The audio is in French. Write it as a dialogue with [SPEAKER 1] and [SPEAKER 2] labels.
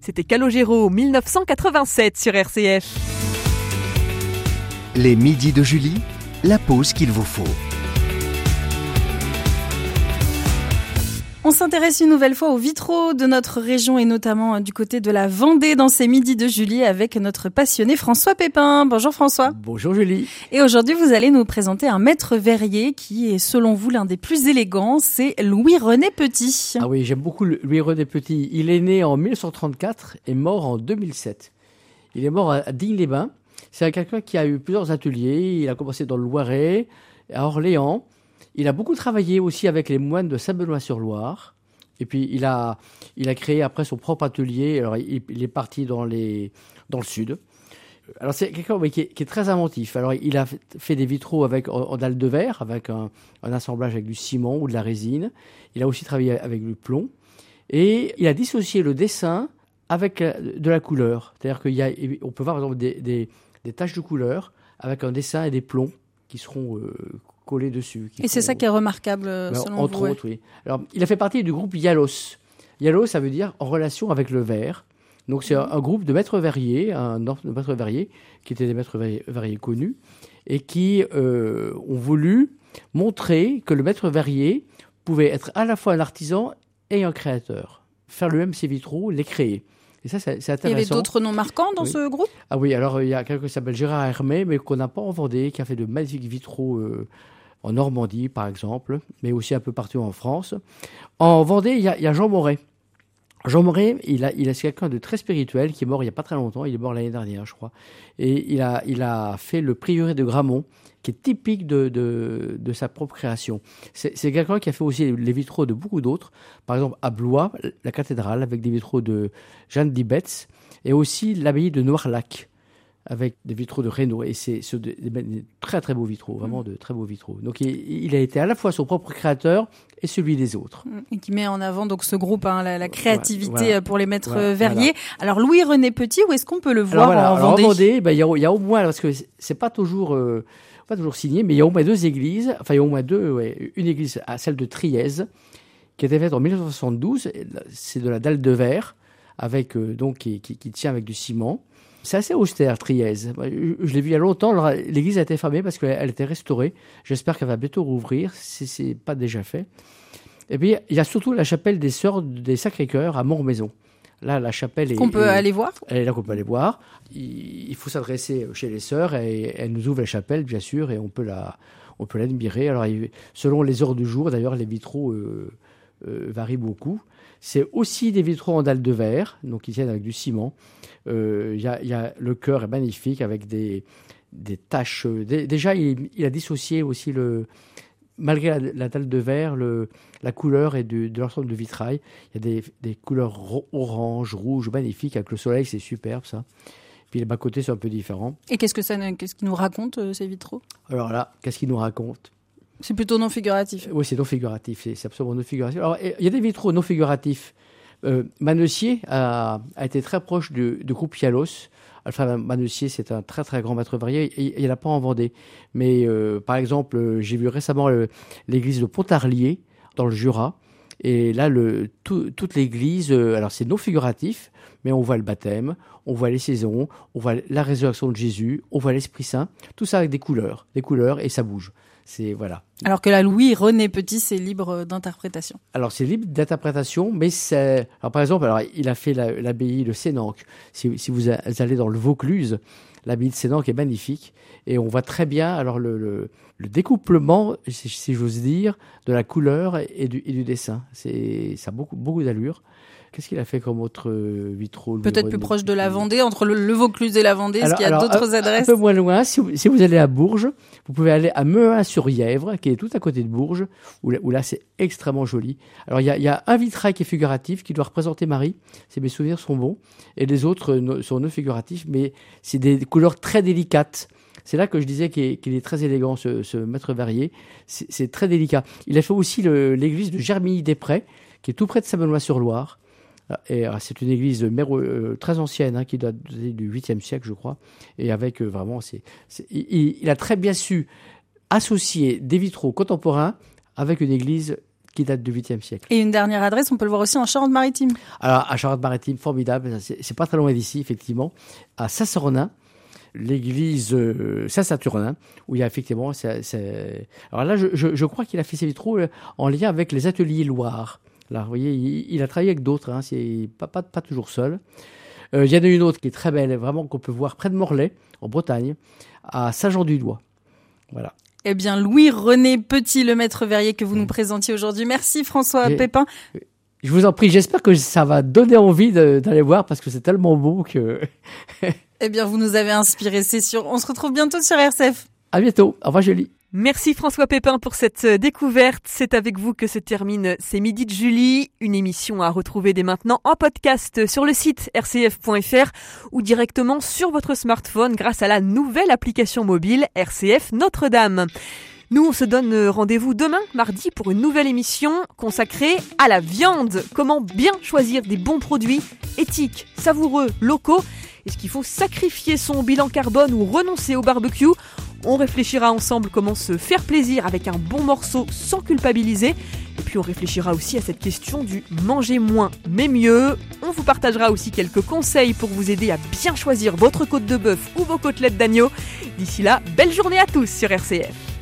[SPEAKER 1] C'était Calogero 1987 sur RCF.
[SPEAKER 2] Les midis de Julie, la pause qu'il vous faut.
[SPEAKER 3] On s'intéresse une nouvelle fois aux vitraux de notre région et notamment du côté de la Vendée dans ces midis de Julie avec notre passionné François Pépin. Bonjour François.
[SPEAKER 4] Bonjour Julie.
[SPEAKER 3] Et aujourd'hui vous allez nous présenter un maître verrier qui est selon vous l'un des plus élégants, c'est Louis-René Petit.
[SPEAKER 4] Ah oui, j'aime beaucoup Louis-René Petit. Il est né en 1934 et mort en 2007. Il est mort à Digne-les-Bains. C'est quelqu'un qui a eu plusieurs ateliers. Il a commencé dans le Loiret, à Orléans. Il a beaucoup travaillé aussi avec les moines de Saint-Benoît-sur-Loire. Et puis, il a créé après son propre atelier. Alors, il est parti dans le sud. Alors, c'est quelqu'un qui est très inventif. Alors, il a fait des vitraux en dalle de verre, avec un assemblage avec du ciment ou de la résine. Il a aussi travaillé avec du plomb. Et il a dissocié le dessin avec de la couleur. C'est-à-dire qu'on peut voir, par exemple, des taches de couleur avec un dessin et des plombs qui seront collés dessus.
[SPEAKER 3] Et c'est ça qui est remarquable selon vous.
[SPEAKER 4] Entre autres, oui. Alors, il a fait partie du groupe Yalos. Yalos, ça veut dire en relation avec le verre. Donc, c'est un groupe de maîtres verriers, un ordre de maîtres verriers, qui étaient des maîtres verriers connus, et qui ont voulu montrer que le maître verrier pouvait être à la fois un artisan et un créateur. Faire lui-même ses vitraux, les créer. Et ça, c'est intéressant.
[SPEAKER 3] Il y avait d'autres noms marquants dans ce groupe ?
[SPEAKER 4] Ah oui, alors il y a quelqu'un qui s'appelle Gérard Hermé, mais qu'on n'a pas en Vendée, qui a fait de magnifiques vitraux en Normandie, par exemple, mais aussi un peu partout en France. En Vendée, il y a Jean Moret. Jean Moret, c'est quelqu'un de très spirituel, qui est mort il n'y a pas très longtemps, il est mort l'année dernière, je crois. Et il a fait le prieuré de Gramont, qui est typique de sa propre création. C'est quelqu'un qui a fait aussi les vitraux de beaucoup d'autres. Par exemple, à Blois, la cathédrale, avec des vitraux de Jeanne d'Ibetz, et aussi l'abbaye de Noirlac, avec des vitraux de Reynaud. Et c'est des très très beaux vitraux, vraiment de très beaux vitraux. Donc il a été à la fois son propre créateur et celui des autres.
[SPEAKER 3] Et qui met en avant donc ce groupe, la créativité pour les maîtres verriers. Voilà. Alors Louis-René Petit, où est-ce qu'on peut le voir en Vendée ?
[SPEAKER 4] En Vendée, il y a au moins, parce que c'est pas toujours signé, mais il y a au moins deux églises, une église, celle de Trièze, qui a été faite en 1972, c'est de la dalle de verre, avec qui tient avec du ciment. C'est assez austère, Trièze. Je l'ai vu il y a longtemps. Alors, l'église a été fermée parce qu'elle était restaurée. J'espère qu'elle va bientôt rouvrir, si ce n'est pas déjà fait. Et puis, il y a surtout la chapelle des Sœurs des Sacré-Cœur à Montmaison. Là, la chapelle est...
[SPEAKER 3] Qu'on peut aller voir ?
[SPEAKER 4] Là qu'on peut aller voir. Il faut s'adresser chez les sœurs et elles nous ouvrent la chapelle, bien sûr, et on peut l'admirer. Alors, selon les heures du jour, d'ailleurs, les vitraux varient beaucoup. C'est aussi des vitraux en dalle de verre, donc ils tiennent avec du ciment. Le chœur est magnifique avec des taches. Déjà, il a dissocié aussi malgré la dalle de verre, la couleur et de l'ensemble de vitrail. Il y a des couleurs orange, rouge, magnifiques avec le soleil, c'est superbe ça. Puis les bas-côtés sont un peu différents.
[SPEAKER 3] Et qu'est-ce qu'ils nous racontent ces vitraux ?
[SPEAKER 4] Alors là, qu'est-ce qu'ils nous racontent ?
[SPEAKER 3] C'est plutôt non figuratif.
[SPEAKER 4] Oui, c'est non figuratif, c'est absolument non figuratif. Alors, il y a des vitraux non figuratifs. Manessier a été très proche du groupe Yalos. Alfred Manessier, c'est un très très grand maître verrier. Il n'y en a pas en Vendée. Mais par exemple, j'ai vu récemment l'église de Pontarlier, dans le Jura. Et là, toute l'église, alors c'est non figuratif, mais on voit le baptême, on voit les saisons, on voit la résurrection de Jésus, on voit l'Esprit Saint. Tout ça avec des couleurs et ça bouge. Voilà.
[SPEAKER 3] Alors que là, Louis-René Petit, c'est libre d'interprétation.
[SPEAKER 4] Alors, c'est libre d'interprétation, mais c'est... Alors, par exemple, il a fait l'abbaye de Sénanque. Si vous allez dans le Vaucluse, l'abbaye de Sénanque est magnifique. Et on voit très bien alors le découplement, si j'ose dire, de la couleur et du dessin. Ça a beaucoup d'allure. Qu'est-ce qu'il a fait comme autre vitraux ?
[SPEAKER 3] Peut-être plus proche de la Vendée, entre le Vaucluse et la Vendée. Est-ce qu'il y a d'autres adresses ?
[SPEAKER 4] Un peu moins loin. Si vous allez à Bourges, vous pouvez aller à Mehun-sur-Yèvre, qui est tout à côté de Bourges, où là c'est extrêmement joli. Alors il y a un vitrail qui est figuratif, qui doit représenter Marie, si mes souvenirs sont bons, et les autres sont non figuratifs, mais c'est des couleurs très délicates. C'est là que je disais qu'il est très élégant, ce maître verrier. C'est très délicat. Il a fait aussi l'église de Germilly-des-Prés, qui est tout près de Saint-Benoît-sur-Loire. Et c'est une église très ancienne, qui date du 8e siècle, je crois. Et avec vraiment, il a très bien su associer des vitraux contemporains avec une église qui date du 8e siècle.
[SPEAKER 3] Et une dernière adresse, on peut le voir aussi en Charente-Maritime.
[SPEAKER 4] Alors, à Charente-Maritime, formidable, c'est pas très loin d'ici, effectivement, à Saint-Soronin, l'église Saint-Saturnin, où il y a effectivement... Alors là, je crois qu'il a fait ses vitraux en lien avec les ateliers Loire. Là, vous voyez, il a travaillé avec d'autres, hein, c'est pas toujours seul. Il y en a une autre qui est très belle, vraiment qu'on peut voir près de Morlaix, en Bretagne, à Saint-Jean-du-Doigt. Voilà.
[SPEAKER 3] Eh bien, Louis-René Petit, le maître verrier que vous nous présentiez aujourd'hui. Merci François Pépin.
[SPEAKER 4] Je vous en prie, j'espère que ça va donner envie d'aller voir parce que c'est tellement beau que...
[SPEAKER 3] Eh bien, vous nous avez inspiré, c'est sûr. On se retrouve bientôt sur RCF.
[SPEAKER 4] À bientôt. Au revoir, Julie.
[SPEAKER 1] Merci François Pépin pour cette découverte. C'est avec vous que se termine C'est Midi de Julie, une émission à retrouver dès maintenant en podcast sur le site rcf.fr ou directement sur votre smartphone grâce à la nouvelle application mobile RCF Notre-Dame. Nous, on se donne rendez-vous demain, mardi, pour une nouvelle émission consacrée à la viande. Comment bien choisir des bons produits éthiques, savoureux, locaux. Est-ce qu'il faut sacrifier son bilan carbone ou renoncer au barbecue ? On réfléchira ensemble comment se faire plaisir avec un bon morceau sans culpabiliser. Et puis on réfléchira aussi à cette question du manger moins mais mieux. On vous partagera aussi quelques conseils pour vous aider à bien choisir votre côte de bœuf ou vos côtelettes d'agneau. D'ici là, belle journée à tous sur RCF.